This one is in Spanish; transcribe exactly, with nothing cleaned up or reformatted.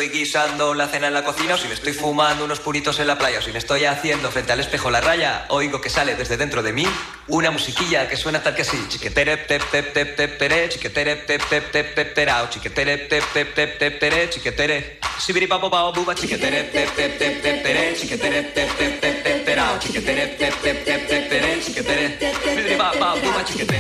estoy guisando la cena en la cocina, o si me estoy fumando unos puritos en la playa, o si me estoy haciendo frente al espejo la raya, oigo que sale desde dentro de mí una musiquilla que suena tal que así. Chiquetere, tep, tep, tep, tep, tere, chiquetere, tep, tep, tep, tep, terao, chiquetere, tep, tep, tep, tep, tere, chiquetere. Sibiripapo, pao, buba, chiquetere, tep, tep, tep, tep, tere, chiquetere, tep, tep, tep, tep, terao, chiquetere, tep, tep, tep, tep, tere, chiquetere. Sibiripapo, buba, chiquetere.